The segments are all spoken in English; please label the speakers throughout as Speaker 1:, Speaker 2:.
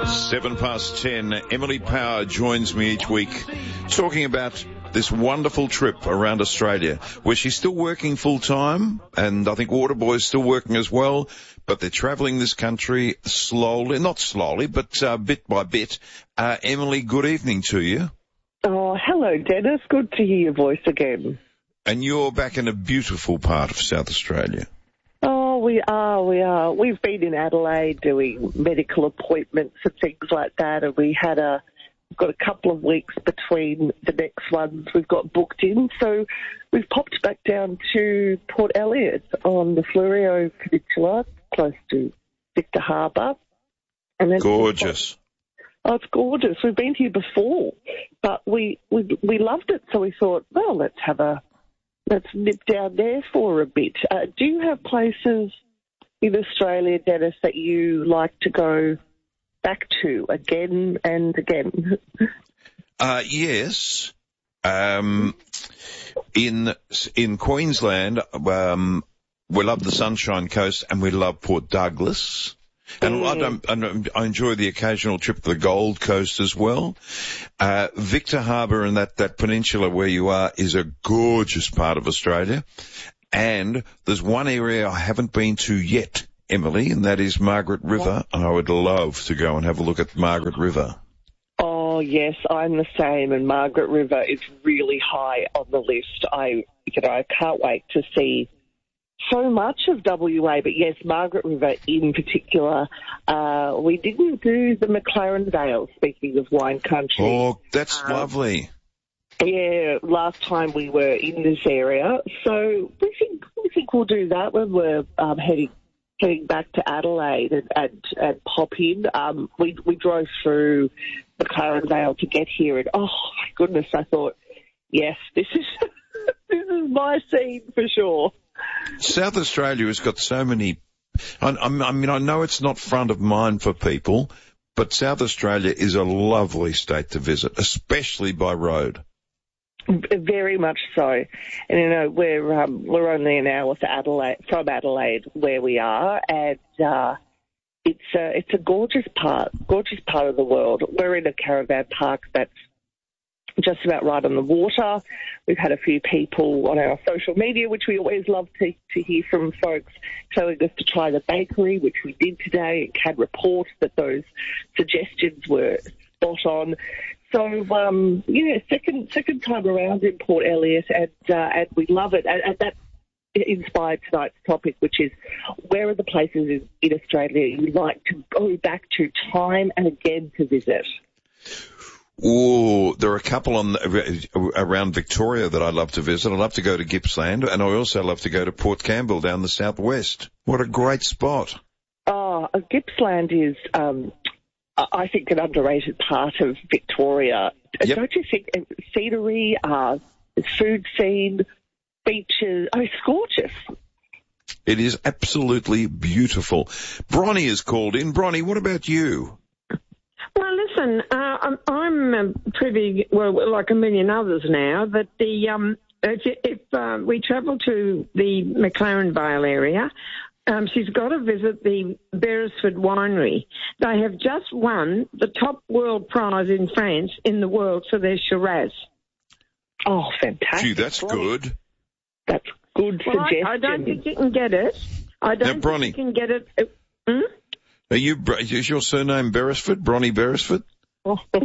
Speaker 1: 10:07. Emily Power joins me each week talking about this wonderful trip around Australia where she's still working full-time, and I think Waterboy's still working as well, but they're travelling this country slowly, not slowly, but bit by bit. Emily, good evening to you.
Speaker 2: Oh, hello, Dennis. Good to hear your voice again.
Speaker 1: And you're back in a beautiful part of South Australia.
Speaker 2: Oh, we are. We've been in Adelaide doing medical appointments and things like that, and we've got a couple of weeks between the next ones we've got booked in, so we've popped back down to Port Elliot on the Fleurieu Peninsula, close to Victor Harbour. And then
Speaker 1: gorgeous.
Speaker 2: Oh, it's gorgeous. We've been here before, but we loved it, so we thought, well, let's nip down there for a bit. Do you have places in Australia, Dennis, that you like to go back to again and again?
Speaker 1: Yes. In Queensland, we love the Sunshine Coast and we love Port Douglas. And I enjoy the occasional trip to the Gold Coast as well. Victor Harbour and that peninsula where you are is a gorgeous part of Australia. And there's one area I haven't been to yet, Emily, and that is Margaret River. And I would love to go and have a look at Margaret River.
Speaker 2: Oh, yes, I'm the same. And Margaret River is really high on the list. I can't wait to see so much of WA, but yes, Margaret River in particular. We didn't do the McLaren Vale, speaking of wine country.
Speaker 1: Oh, that's lovely.
Speaker 2: Yeah, last time we were in this area, so we think we'll do that when we're heading back to Adelaide and pop in. We drove through McLaren Vale to get here, and oh my goodness, I thought, yes, this is this is my scene for sure.
Speaker 1: South Australia has got so many. I mean, I know it's not front of mind for people, but South Australia is a lovely state to visit, especially by road.
Speaker 2: Very much so. And we're only an hour from Adelaide where we are, and it's a gorgeous part of the world. We're in a caravan park that's just about right on the water. We've had a few people on our social media, which we always love to hear from folks, telling us to try the bakery, which we did today. It can report that those suggestions were spot on. So, second time around in Port Elliot, and we love it. And that inspired tonight's topic, which is where are the places in Australia you'd like to go back to time and again to visit?
Speaker 1: Oh, there are a couple around Victoria that I'd love to visit. I'd love to go to Gippsland, and I also love to go to Port Campbell down the southwest. What a great spot.
Speaker 2: Oh, Gippsland is, I think, an underrated part of Victoria. Yep. Don't you think? Scenery, food scene, beaches, it's gorgeous.
Speaker 1: It is absolutely beautiful. Bronnie is called in. Bronnie, what about you?
Speaker 3: Well, listen, I'm privy, well, like a million others now, that if we travel to the McLaren Vale area, she's got to visit the Beresford Winery. They have just won the top world prize in France in the world for their Shiraz.
Speaker 2: Oh, fantastic.
Speaker 1: Gee, that's good.
Speaker 2: That's good suggestion.
Speaker 3: I don't think you can get it. I don't think you can get it.
Speaker 1: Is your surname Beresford? Bronnie Beresford?
Speaker 3: No, but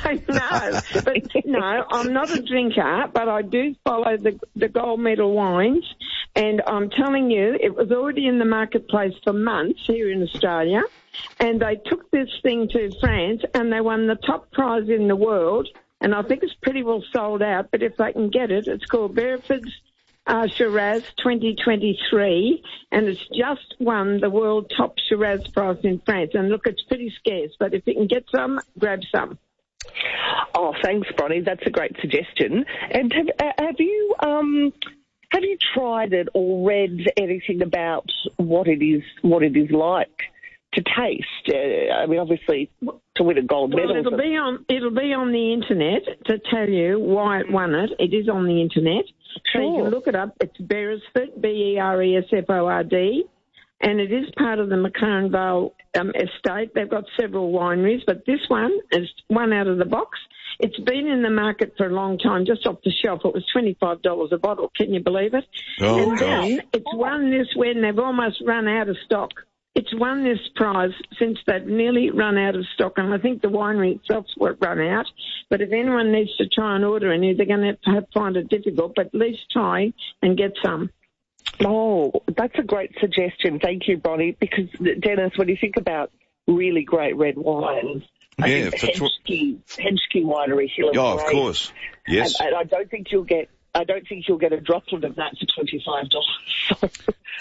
Speaker 3: no, I'm not a drinker, but I do follow the gold medal wines, and I'm telling you, it was already in the marketplace for months here in Australia, and they took this thing to France, and they won the top prize in the world, and I think it's pretty well sold out, but if they can get it, it's called Beresford's Shiraz 2023, and it's just won the world top Shiraz prize in France. And look, it's pretty scarce, but if you can get some, grab some.
Speaker 2: Oh, thanks, Bronnie. That's a great suggestion. And have you tried it or read anything about what it is like to taste? I mean, obviously, to win a gold medal.
Speaker 3: It'll be on the internet to tell you why it won it. It is on the internet.
Speaker 2: Sure.
Speaker 3: So you can look it up. It's Beresford, Beresford, and it is part of the McLaren Vale estate. They've got several wineries, but this one is one out of the box. It's been in the market for a long time, just off the shelf. It was $25 a bottle. Can you believe it?
Speaker 1: Oh,
Speaker 3: and then it's won this when they've almost run out of stock. It's won this prize since they've nearly run out of stock, and I think the winery itself's run out. But if anyone needs to try and order any, they're going to have to find it difficult, but at least try and get some.
Speaker 2: Oh, that's a great suggestion. Thank you, Bonnie, because, Dennis, when you think about really great red wines, I think Henschke Winery here.
Speaker 1: Oh, of course. Yes.
Speaker 2: And I don't think you'll get a droplet of that for $25.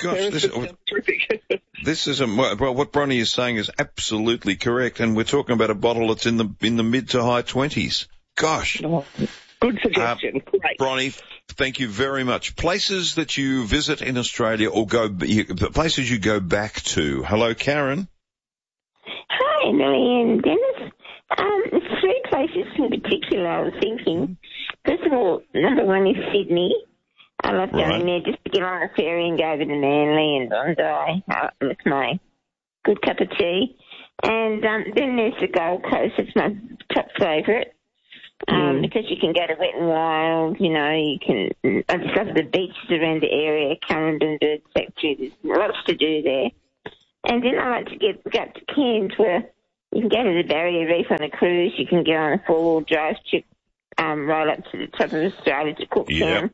Speaker 1: Gosh, this is what Bronnie is saying is absolutely correct, and we're talking about a bottle that's in the mid to high 20s. Gosh.
Speaker 2: Oh, good suggestion. Great.
Speaker 1: Bronnie, thank you very much. Places that you visit in Australia or places you go back to. Hello, Karen.
Speaker 4: Hi, Millie and Dennis. Three places in particular I was thinking. First of all, number one is Sydney. I love going there just to get on a ferry and go over to Manly and Bondi. It's my good cup of tea. And then there's the Gold Coast. It's my top favourite because you can go to Wet and Wild. You know, I just love the beaches around the area, Currumbin Bird Sanctuary. There's lots to do there. And then I like to go up to Cairns where you can go to the Barrier Reef on a cruise. You can get on a 4-wheel drive trip right up to the top of Australia to Cooktown.
Speaker 1: Yep.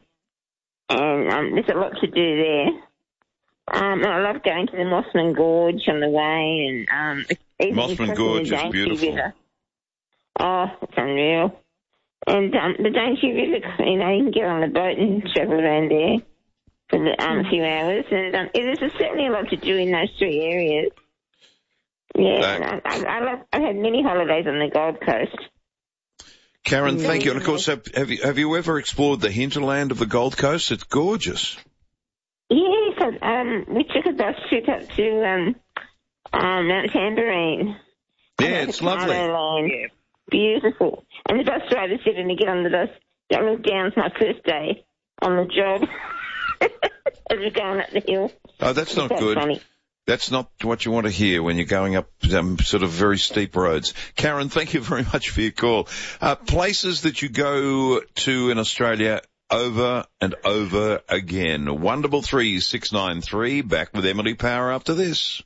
Speaker 4: And there's a lot to do there. And I love going to the Mossman Gorge on the way. And even
Speaker 1: Mossman Gorge is beautiful.
Speaker 4: River. Oh, it's unreal. And the Daintree River, you know, you can get on a boat and travel around there for a few hours. And there's certainly a lot to do in those three areas. Yeah, I've had many holidays on the Gold Coast.
Speaker 1: Karen, thank you. And, of course, have you ever explored the hinterland of the Gold Coast? It's gorgeous.
Speaker 4: Yes, we took a bus trip up to Mount Tamborine.
Speaker 1: Yeah, it's lovely.
Speaker 4: Yeah. Beautiful. And the bus driver said when you get on the bus, don't look down. It's my first day on the job as we're going up the hill.
Speaker 1: Oh, that's not good.
Speaker 4: Funny.
Speaker 1: That's not what you want to hear when you're going up sort of very steep roads. Karen, thank you very much for your call. Places that you go to in Australia over and over again. 133-693. Back with Emily Power after this.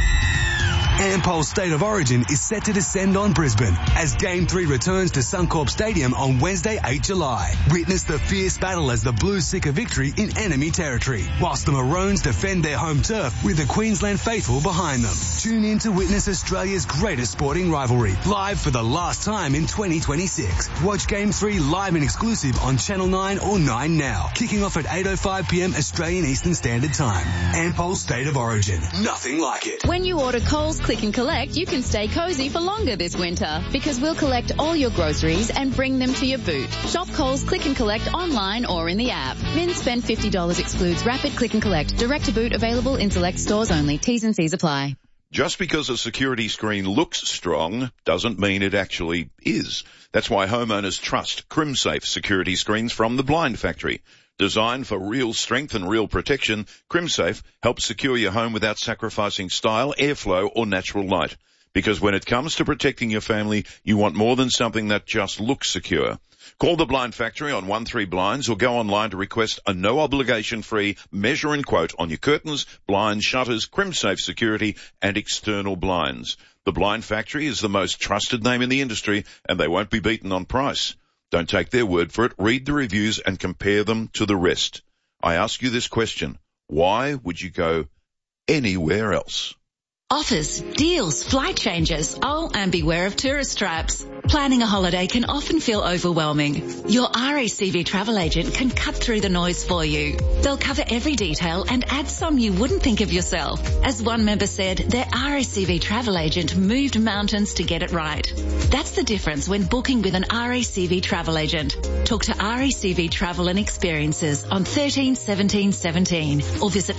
Speaker 5: Ampol State of Origin is set to descend on Brisbane as Game 3 returns to Suncorp Stadium on Wednesday, 8 July. Witness the fierce battle as the Blues seek a victory in enemy territory, whilst the Maroons defend their home turf with the Queensland faithful behind them. Tune in to witness Australia's greatest sporting rivalry, live for the last time in 2026. Watch Game 3 live and exclusive on Channel 9 or 9 Now, kicking off at 8:05pm Australian Eastern Standard Time. Ampol State of Origin. Nothing like it.
Speaker 6: When you order Coles Click and Collect, you can stay cozy for longer this winter because we'll collect all your groceries and bring them to your boot. Shop Coles Click and Collect online or in the app. Min spend $50 excludes Rapid Click and Collect. Direct to boot available in select stores only. T's and C's apply.
Speaker 1: Just because a security screen looks strong doesn't mean it actually is. That's why homeowners trust CrimSafe security screens from the Blind Factory. Designed for real strength and real protection, CrimSafe helps secure your home without sacrificing style, airflow, or natural light. Because when it comes to protecting your family, you want more than something that just looks secure. Call the Blind Factory on 13 Blinds or go online to request a no-obligation-free measure and quote on your curtains, blinds, shutters, CrimSafe security, and external blinds. The Blind Factory is the most trusted name in the industry, and they won't be beaten on price. Don't take their word for it. Read the reviews and compare them to the rest. I ask you this question. Why would you go anywhere else?
Speaker 7: Offers, deals, flight changes. Oh, and beware of tourist traps. Planning a holiday can often feel overwhelming. Your RACV travel agent can cut through the noise for you. They'll cover every detail and add some you wouldn't think of yourself. As one member said, their RACV travel agent moved mountains to get it right. That's the difference when booking with an RACV travel agent. Talk to RACV Travel and Experiences on 13 17 17 or visit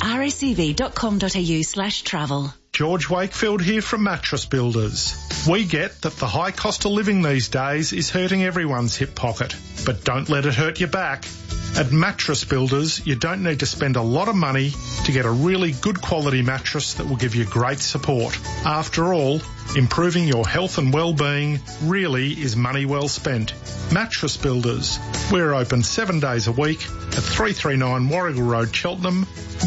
Speaker 7: racv.com.au/travel.
Speaker 8: George Wakefield here from Mattress Builders. We get that the high cost of living these days is hurting everyone's hip pocket, but don't let it hurt your back. At Mattress Builders, you don't need to spend a lot of money to get a really good quality mattress that will give you great support. After all, improving your health and well-being really is money well spent. Mattress Builders. We're open 7 days a week at 339 Warrigal Road, Cheltenham,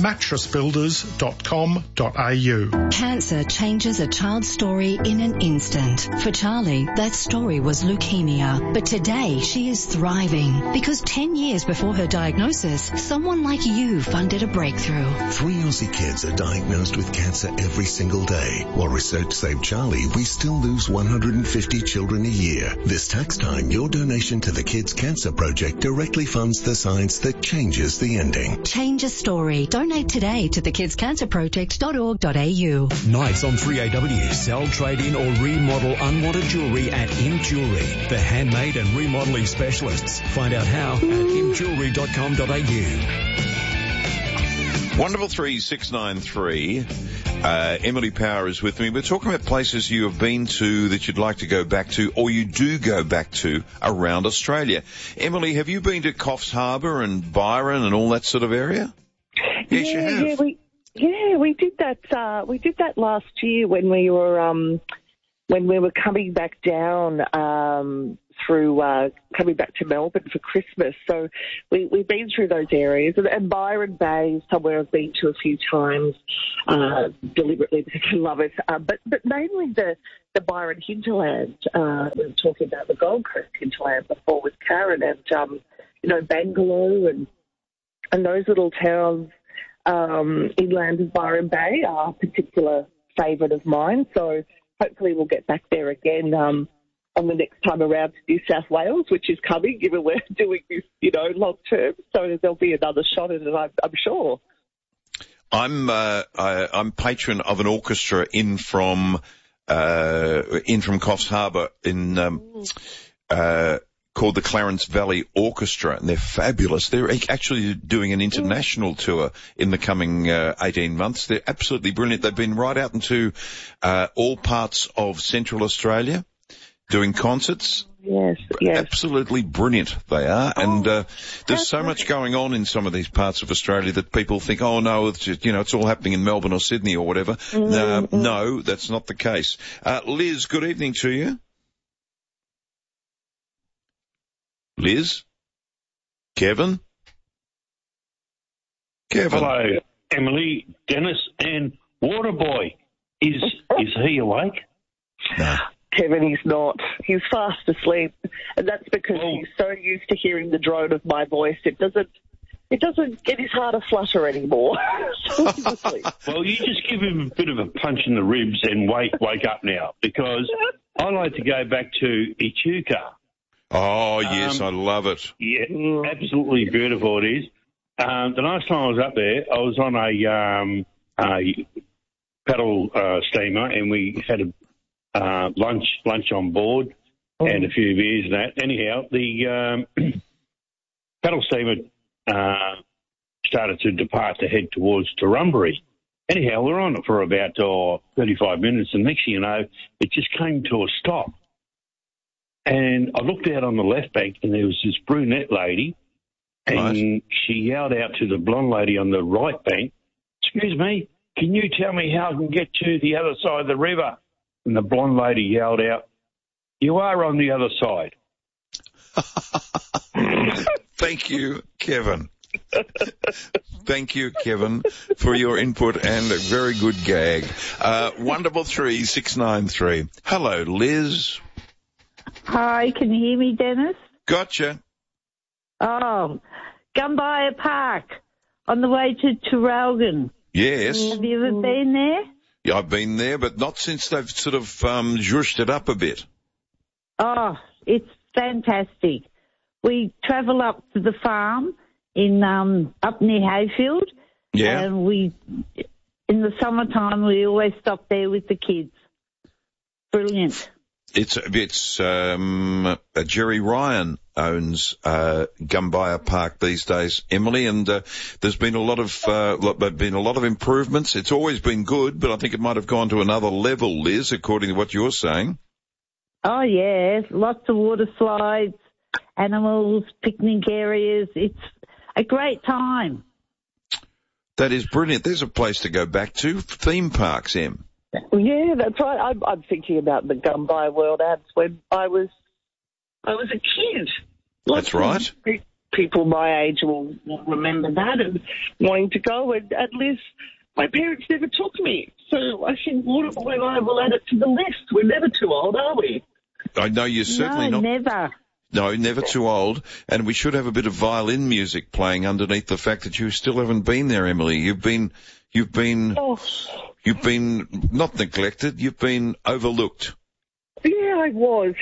Speaker 8: mattressbuilders.com.au.
Speaker 9: Cancer changes a child's story in an instant. For Charlie, that story was leukemia. But today, she is thriving because 10 years before her diagnosis, someone like you funded a breakthrough.
Speaker 10: 3 Aussie kids are diagnosed with cancer every single day. While research saved Charlie, we still lose 150 children a year. This tax time, your donation to the Kids Cancer Project directly funds the science that changes the ending.
Speaker 9: Change a story. Donate today to thekidcancerproject.org.au.
Speaker 11: Nights on 3AW. Sell, trade in or remodel unwanted jewellery at Im Jewellery. The handmade and remodelling specialists. Find out how at imjewellery.com.au.
Speaker 1: Wonderful 3693. Emily Power is with me. We're talking about places you have been to that you'd like to go back to, or you do go back to around Australia. Emily, have you been to Coffs Harbour and Byron and all that sort of area? Yes, you have.
Speaker 2: We did that. We did that last year when we were coming back down coming back to Melbourne for Christmas. So we've been through those areas, and Byron Bay is somewhere I've been to a few times deliberately because I love it. But mainly the Byron hinterland. We were talking about the Gold Coast hinterland before with Karen, and Bangalore and those little towns inland of Byron Bay are a particular favourite of mine. So hopefully we'll get back there again on the next time around to New South Wales, which is coming, given we're doing this, long term. So there'll be another shot at it, I'm sure.
Speaker 1: I'm patron of an orchestra in from Coffs Harbour called the Clarence Valley Orchestra, and they're fabulous. They're actually doing an international tour in the coming 18 months. They're absolutely brilliant. They've been right out into all parts of Central Australia doing concerts.
Speaker 2: Yes.
Speaker 1: Absolutely brilliant they are. And there's so much going on in some of these parts of Australia that people think, oh, no, it's just, it's all happening in Melbourne or Sydney or whatever.
Speaker 2: Mm-hmm.
Speaker 1: No, that's not the case. Liz, good evening to you. Liz? Kevin?
Speaker 12: Hello, Emily, Dennis, and Waterboy. Is he awake?
Speaker 1: No.
Speaker 2: Kevin, he's not. He's fast asleep, and that's because he's so used to hearing the drone of my voice. It doesn't get his heart aflutter anymore. So he's asleep.
Speaker 12: Well, you just give him a bit of a punch in the ribs and wake up now, because I like to go back to Echuca.
Speaker 1: Oh, yes, I love it.
Speaker 12: Yeah, absolutely beautiful it is. The last time I was up there, I was on a paddle steamer, and we had a lunch on board and a few beers and that. Anyhow, the paddle steamer started to depart to head towards Torumbury. Anyhow, we're on it for about 35 minutes, and next thing you know, it just came to a stop. And I looked out on the left bank, and there was this brunette lady, and she yelled out to the blonde lady on the right bank, "Excuse me, can you tell me how I can get to the other side of the river?" And the blonde lady yelled out, "You are on the other side."
Speaker 1: Thank you, Kevin. Thank you, Kevin, for your input and a very good gag. Wonderful 3693. Hello, Liz.
Speaker 13: Hi, can you hear me, Dennis?
Speaker 1: Gotcha.
Speaker 13: Oh, Gumbaya Park on the way to Traralgon.
Speaker 1: Yes.
Speaker 13: Have you ever been there?
Speaker 1: Yeah, I've been there, but not since they've sort of zhushed it up a bit.
Speaker 13: Oh, it's fantastic. We travel up to the farm in up near Hayfield.
Speaker 1: Yeah.
Speaker 13: And in the summertime, we always stop there with the kids. Brilliant.
Speaker 1: It's Jerry Ryan owns Gumbaya Park these days, Emily, and there's been a lot of improvements. It's always been good, but I think it might have gone to another level, Liz, according to what you're saying.
Speaker 13: Oh yeah, lots of water slides, animals, picnic areas. a great time.
Speaker 1: That is brilliant. There's a place to go back to, theme parks, Em.
Speaker 2: Yeah, that's right. I'm thinking about the Gumby World ads when I was a kid.
Speaker 1: That's right.
Speaker 2: People my age will remember that and wanting to go. And Liz, my parents never took me. So I think when I will add it to the list. We're never too old, are we?
Speaker 1: I know you're certainly not.
Speaker 13: Never.
Speaker 1: No, never too old. And we should have a bit of violin music playing underneath the fact that you still haven't been there, Emily. You've been not neglected. You've been overlooked.
Speaker 2: Yeah, I was.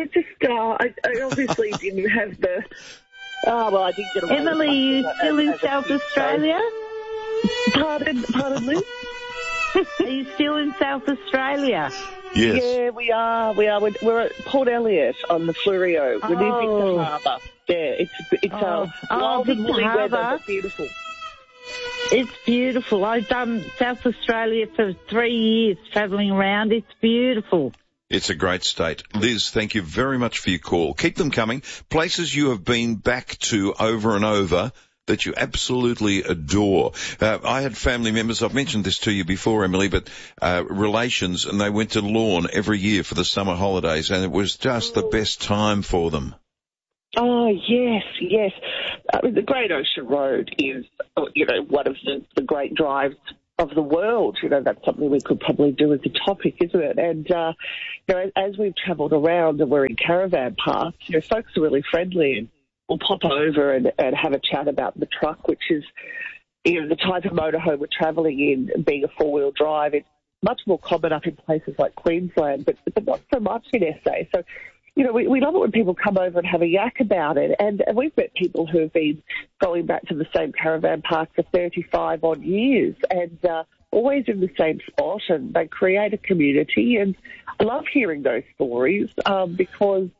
Speaker 2: I obviously didn't have the. Oh, well, I didn't get away.
Speaker 13: Emily, are you still in South Australia?
Speaker 2: Pardon, Liz?
Speaker 13: Are you still in South Australia?
Speaker 2: Yes. Yeah, we are. We're at Port Elliot on the Fleurieu. We're near Victor Harbour. Yeah, it's wild and woolly weather, but beautiful.
Speaker 13: It's beautiful. I've done South Australia for 3 years, travelling around. It's beautiful.
Speaker 1: It's a great state. Liz, thank you very much for your call. Keep them coming. Places you have been back to over and over that you absolutely adore. I had family members, I've mentioned this to you before, Emily, but relations, and they went to Lorne every year for the summer holidays, and it was just the best time for them.
Speaker 2: Oh, yes. The Great Ocean Road is, one of the great drives of the world. That's something we could probably do as a topic, isn't it? And, as we've travelled around and we're in caravan parks, folks are really friendly and we'll pop over and have a chat about the truck, which is, the type of motorhome we're travelling in, being a four-wheel drive. It's much more common up in places like Queensland, but not so much in SA. So, we love it when people come over and have a yak about it. And we've met people who have been going back to the same caravan park for 35 odd years and always in the same spot, and they create a community. And I love hearing those stories because,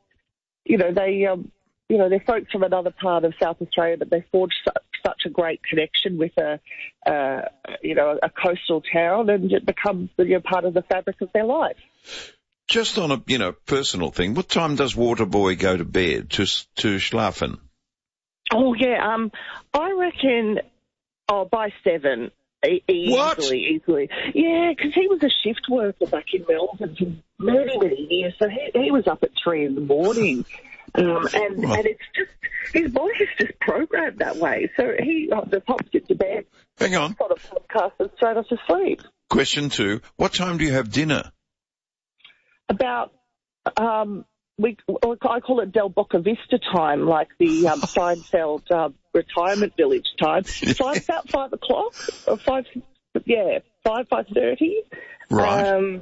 Speaker 2: they're folks from another part of South Australia, but they forge such a great connection with a coastal town, and it becomes part of the fabric of their life.
Speaker 1: Just on a personal thing, what time does Waterboy go to bed to schlafen?
Speaker 2: Oh yeah, I reckon by 7. Easily. Yeah, because he was a shift worker back in Melbourne for many years, so he was up at 3 in the morning. And it's just, his body is just programmed that way. So he just hops into bed.
Speaker 1: Hang on.
Speaker 2: Got a podcast and straight off to sleep.
Speaker 1: Question 2, what time do you have dinner?
Speaker 2: About, I call it Del Boca Vista time, like the Seinfeld retirement village time. So I'm about 5 o'clock, or 5:30.
Speaker 1: Right.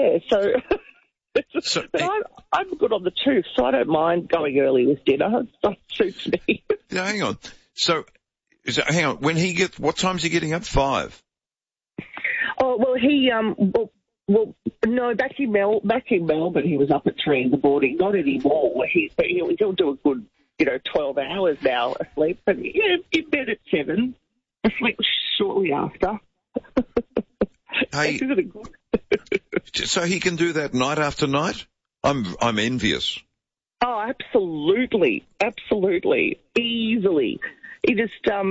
Speaker 2: But I'm good on the tooth, so I don't mind going early with dinner. That suits me.
Speaker 1: Now, hang on. So, when what time's he getting up? 5?
Speaker 2: Oh, well, no, back in Melbourne, he was up at 3 in the morning. Not anymore. He'll do a good, 12 hours now asleep. But yeah, in bed at 7, asleep shortly after.
Speaker 1: Hey,
Speaker 2: isn't it good?
Speaker 1: So he can do that night after night? I'm envious.
Speaker 2: Oh, absolutely, easily. He just,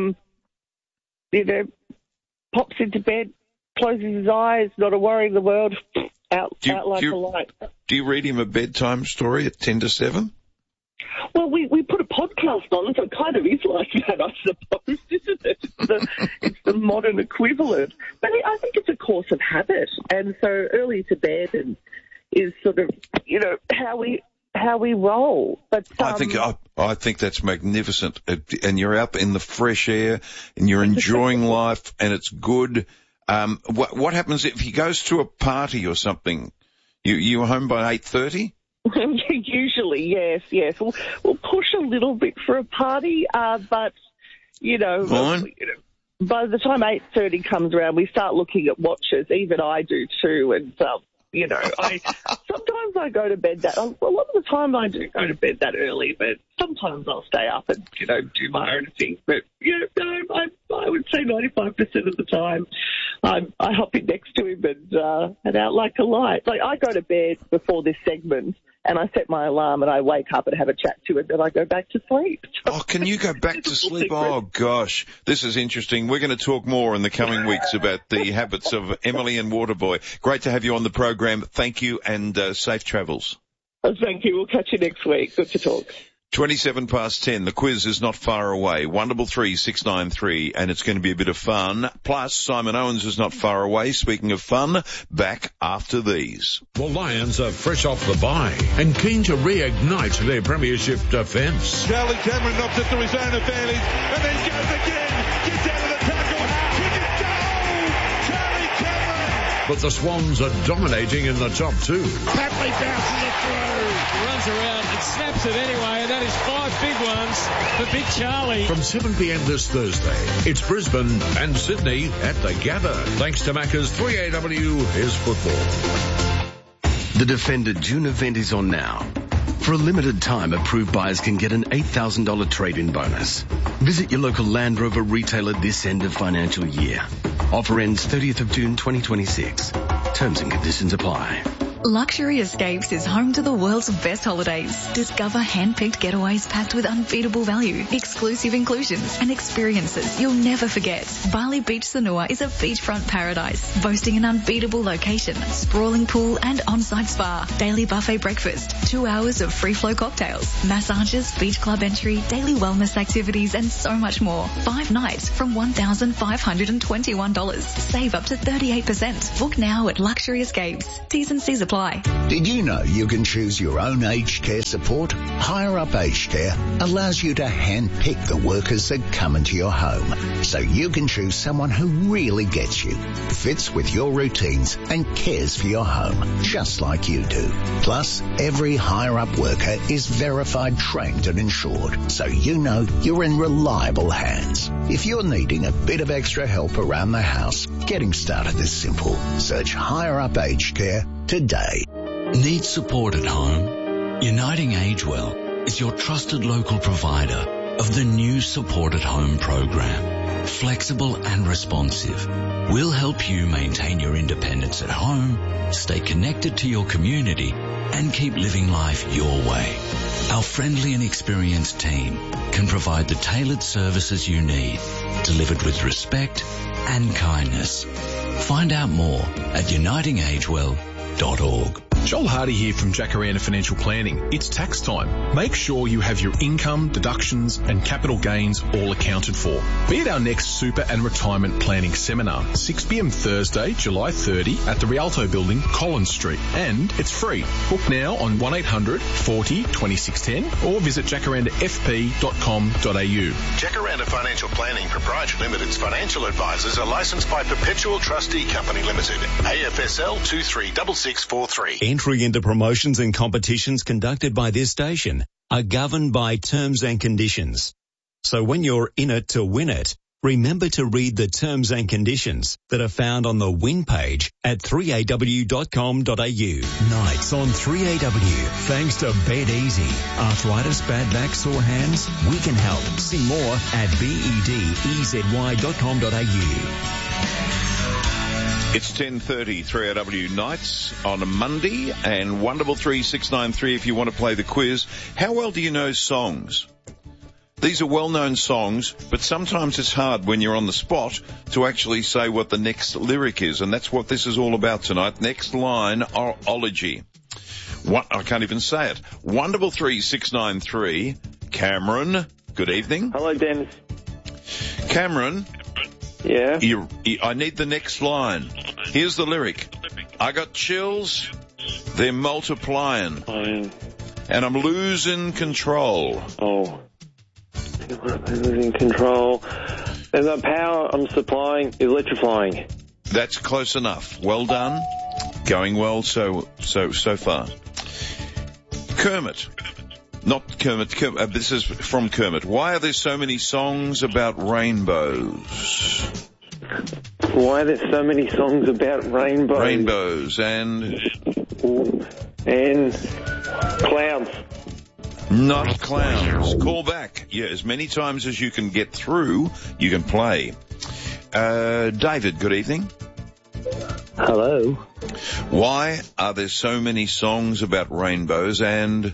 Speaker 2: pops into bed, closes his eyes, not a worry in the world, out like a light.
Speaker 1: Do you read him a bedtime story at 10 to 7?
Speaker 2: Well, we put a podcast on, so it kind of is like that, I suppose, isn't it? It's the modern equivalent. But I think it's a course of habit, and so early to bed is sort of, how we roll. But
Speaker 1: I think that's magnificent, and you're out in the fresh air, and you're enjoying life, and it's good. What happens if he goes to a party or something? You home by 8:30?
Speaker 2: Usually, yes. We'll push a little bit for a party, but, by the time 8:30 comes around, we start looking at watches. Even I do too, and, sometimes I go to bed a lot of the time I do go to bed that early, but sometimes I'll stay up and, do my own thing. But, I would say 95% of the time I hop in next to him and out like a light. Like, I go to bed before this segment and I set my alarm and I wake up and have a chat to it, then I go back to sleep.
Speaker 1: Oh, can you go back to sleep? Oh, gosh. This is interesting. We're going to talk more in the coming weeks about the habits of Emily and Waterboy. Great to have you on the program. Thank you, and safe travels.
Speaker 2: Thank you. We'll catch you next week. Good to talk.
Speaker 1: 27 past 10. The quiz is not far away. 133-693, and it's going to be a bit of fun. Plus, Simon Owens is not far away. Speaking of fun, back after these.
Speaker 14: The Lions are fresh off the bye and keen to reignite their premiership defence.
Speaker 15: Charlie Cameron knocks it to his own affairs and then goes again. Gets out of the tackle. Kick it, goal! Charlie Cameron!
Speaker 14: But the Swans are dominating in the top two.
Speaker 15: Papley bounces it through.
Speaker 16: Runs around and snaps it anyway, and that is 5 big ones for Big Charlie.
Speaker 14: From 7 p.m. this Thursday, it's Brisbane and Sydney at the Gather. Thanks to Macca's 3AW is football.
Speaker 17: The Defender June event is on now. For a limited time, approved buyers can get an $8,000 trade-in bonus. Visit your local Land Rover retailer this end of financial year. Offer ends 30th of June 2026. Terms and conditions apply.
Speaker 18: Luxury Escapes is home to the world's best holidays. Discover hand-picked getaways packed with unbeatable value, exclusive inclusions, and experiences you'll never forget. Bali Beach Sanua is a beachfront paradise, boasting an unbeatable location, sprawling pool and on-site spa, daily buffet breakfast, 2 hours of free-flow cocktails, massages, beach club entry, daily wellness activities, and so much more. 5 nights from $1,521. Save up to 38%. Book now at Luxury Escapes. T's and C's apply.
Speaker 19: Did you know you can choose your own aged care support? Higher Up Aged Care allows you to hand-pick the workers that come into your home, so you can choose someone who really gets you, fits with your routines, and cares for your home, just like you do. Plus, every Higher Up worker is verified, trained, and insured, so you know you're in reliable hands. If you're needing a bit of extra help around the house, getting started is simple. Search Higher Up Aged Care today.
Speaker 20: Need support at home? Uniting Agewell is your trusted local provider of the new Support at Home program. Flexible and responsive, we'll help you maintain your independence at home, stay connected to your community, and keep living life your way. Our friendly and experienced team can provide the tailored services you need, delivered with respect and kindness. Find out more at unitingagewell.org.
Speaker 21: Joel Hardy here from Jacaranda Financial Planning. It's tax time. Make sure you have your income, deductions and capital gains all accounted for. Be at our next super and retirement planning seminar, 6 p.m. Thursday, July 30 at the Rialto Building, Collins Street. And it's free. Book now on 1800 40 2610 or visit jacarandafp.com.au.
Speaker 10: Jacaranda Financial Planning Proprietary Limited's financial advisors are licensed by Perpetual Trustee Company Limited, AFSL 236643.
Speaker 22: Entry into promotions and competitions conducted by this station are governed by terms and conditions. So when you're in it to win it, remember to read the terms and conditions that are found on the win page at 3aw.com.au.
Speaker 11: Nights on 3AW. Thanks to Bed Easy. Arthritis, bad back, sore hands? We can help. See more at bedezy.com.au.
Speaker 1: It's 10:30, 3AW Nights on a Monday, and 133-693 if you want to play the quiz. How well do you know songs? These are well-known songs, but sometimes it's hard when you're on the spot to actually say what the next lyric is, and that's what this is all about tonight. Next line, ology. I can't even say it. 133-693. Cameron, good evening.
Speaker 23: Hello, Dennis.
Speaker 1: Cameron.
Speaker 23: Yeah?
Speaker 1: I need the next line. Here's the lyric. I got chills, they're multiplying, and I'm losing control.
Speaker 23: Oh. Losing control. And the power I'm supplying is electrifying.
Speaker 1: That's close enough. Well done. Going well so far. Kermit. Not Kermit. This is from Kermit. Why are there so many songs about rainbows?
Speaker 23: Why are there so many songs about rainbows?
Speaker 1: Rainbows and
Speaker 23: clouds.
Speaker 1: Not clowns. Call back. Yeah, as many times as you can get through, you can play. David, good evening.
Speaker 3: Hello.
Speaker 1: Why are there so many songs about rainbows and...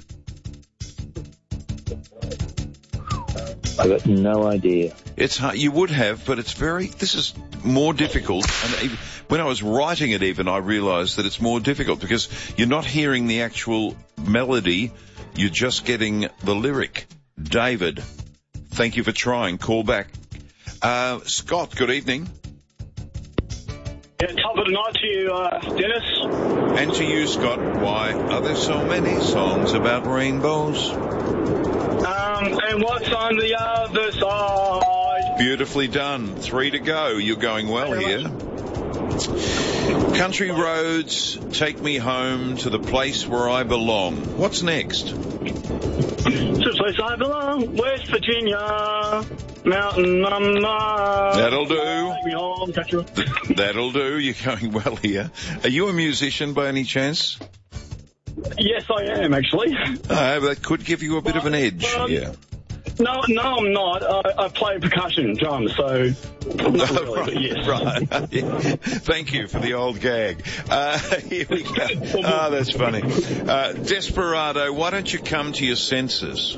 Speaker 3: I've got no idea.
Speaker 1: It's hard. You would have, but this is more difficult. And when I was writing it even, I realised that it's more difficult because you're not hearing the actual melody. You're just getting the lyric. David, thank you for trying. Call back. Scott, good evening.
Speaker 4: Yeah, top of the night to you, Dennis.
Speaker 1: And to you, Scott. Why are there so many songs about rainbows?
Speaker 4: And what's on the other side?
Speaker 1: Beautifully done. 3 to go. You're going well here. Country roads take me home to the place where I belong. What's next?
Speaker 4: To the place I belong, West Virginia, mountain mama.
Speaker 1: That'll do.
Speaker 4: Take me home, country.
Speaker 1: That'll do. You're going well here. Are you a musician by any chance?
Speaker 4: Yes, I am, actually.
Speaker 1: That could give you a bit of an edge. Yeah.
Speaker 4: No, I'm not. I play percussion, drums, so not really,
Speaker 1: right,
Speaker 4: but yes.
Speaker 1: Right. Yeah. Thank you for the old gag. Here we go. Oh, that's funny. Desperado, why don't you come to your senses?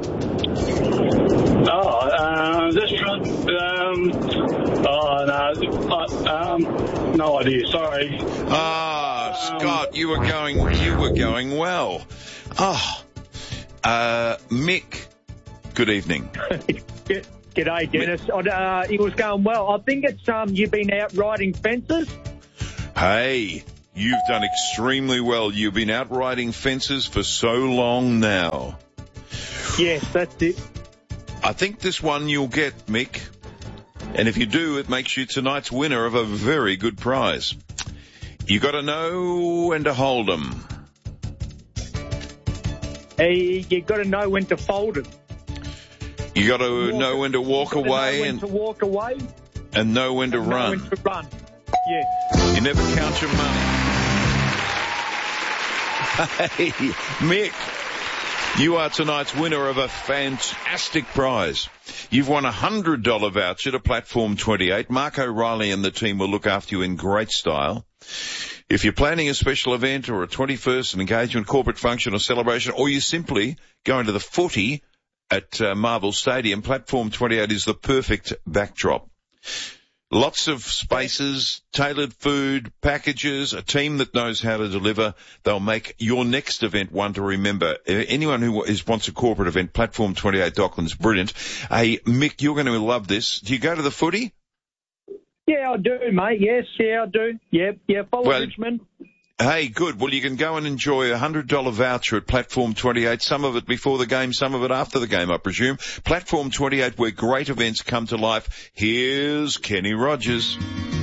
Speaker 4: No idea, sorry.
Speaker 1: Scott, you were going well. Mick, good evening.
Speaker 5: G'day, Dennis. It was going well. I think it's you've been out riding fences.
Speaker 1: Hey, you've done extremely well. You've been out riding fences for so long now.
Speaker 5: Yes, that's it.
Speaker 1: I think this one you'll get, Mick. And if you do, it makes you tonight's winner of a very good prize. You got to know when to hold 'em.
Speaker 5: You got to know when to fold it.
Speaker 1: You got to know when to walk away
Speaker 5: and to walk away,
Speaker 1: and know when to run.
Speaker 5: Know when to run. Yeah.
Speaker 1: You never count your money. Hey, Mick, you are tonight's winner of a fantastic prize. You've won a $100 voucher to Platform 28. Mark O'Reilly and the team will look after you in great style. If you're planning a special event or a 21st, an engagement, corporate function or celebration, or you simply going to the footy at Marvel Stadium, Platform 28 is the perfect backdrop. Lots of spaces, tailored food, packages, a team that knows how to deliver. They'll make your next event one to remember. Anyone who wants a corporate event, Platform 28 Dockland's brilliant. Hey, Mick, you're going to love this. Do you go to the footy?
Speaker 5: Yeah, I do, mate. Yes, yeah, I do. Yeah, follow Richmond.
Speaker 1: Hey, good. Well, you can go and enjoy a $100 voucher at Platform 28, some of it before the game, some of it after the game, I presume. Platform 28, where great events come to life. Here's Kenny Rogers.